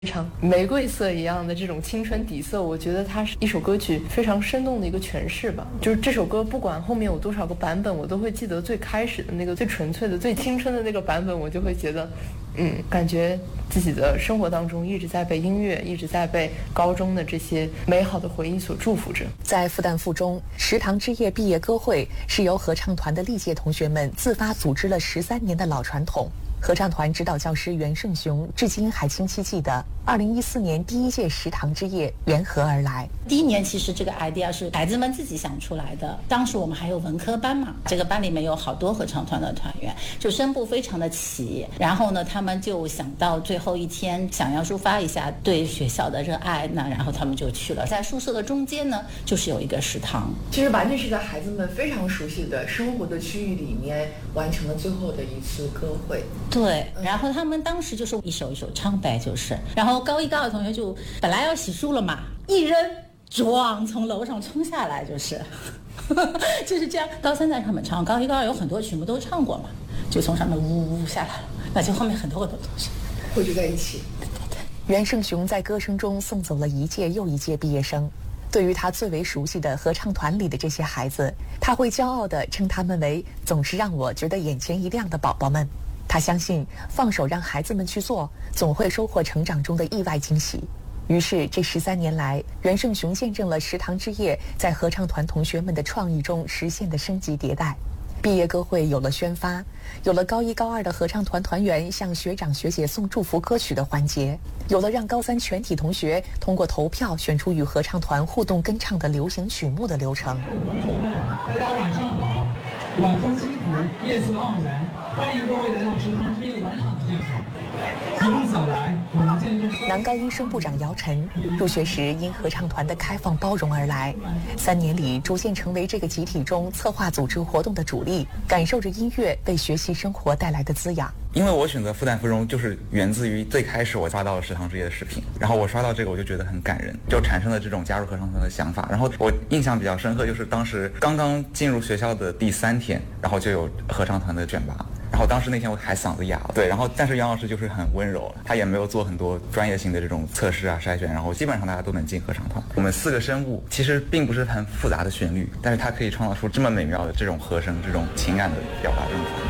非常玫瑰色一样的这种青春底色，我觉得它是一首歌曲非常生动的一个诠释吧。就是这首歌不管后面有多少个版本，我都会记得最开始的那个最纯粹的最青春的那个版本，我就会觉得感觉自己的生活当中一直在被音乐，一直在被高中的这些美好的回忆所祝福着。 在复旦附中食堂之夜毕业歌会是由合唱团的历届同学们自发组织了13年的老传统。合唱团指导教师袁胜雄至今还清晰记得2014年第一届食堂之夜缘何而来。 第一年其实这个 idea 是孩子们自己想出来的，当时我们还有文科班嘛，这个班里面有好多合唱团的团员，就声部非常的齐，然后呢他们就想到最后一天想要抒发一下对学校的热爱，那然后他们就去了，在宿舍的中间呢就是有一个食堂， 其实完全是在孩子们非常熟悉的生活的区域里面完成了最后的一次歌会。 对，然后他们当时就是一首一首唱呗，就是然后高一高二同学就本来要洗漱了嘛，一扔撞从楼上冲下来，就是就是这样。高三在上面唱，高一高二有很多曲目都唱过嘛，就从上面呜下来了，那就后面很多东西汇聚在一起。 袁胜雄在歌声中送走了一届又一届毕业生。对于他最为熟悉的合唱团里的这些孩子，他会骄傲地称他们为总是让我觉得眼前一亮的宝宝们。他相信放手让孩子们去做，总会收获成长中的意外惊喜。于是这13年来，袁胜雄见证了食堂之夜在合唱团同学们的创意中实现的升级迭代。毕业歌会有了宣发，有了高一高二的合唱团团员向学长学姐送祝福歌曲的环节，有了让高三全体同学通过投票选出与合唱团互动跟唱的流行曲目的流程。 大家晚上好，晚风轻拂，夜色盎然，欢迎各位来到食堂之夜晚场的现场。一路走来，我们见证男高音声部长姚晨入学时因合唱团的开放包容而来，3年里逐渐成为这个集体中策划组织活动的主力，感受着音乐为学习生活带来的滋养。 因为我选择复旦附中就是源自于最开始我刷到了食堂之夜的视频，然后我刷到这个我就觉得很感人，就产生了这种加入合唱团的想法。然后我印象比较深刻，就是当时刚刚进入学校的第3天，然后就有合唱团的选拔，然后当时那天我还嗓子哑了，对，然后但是杨老师就是很温柔，他也没有做很多专业性的这种测试啊筛选，然后基本上大家都能进合唱团。我们4个声部其实并不是很复杂的旋律，但是它可以创造出这么美妙的这种和声，这种情感的表达这种。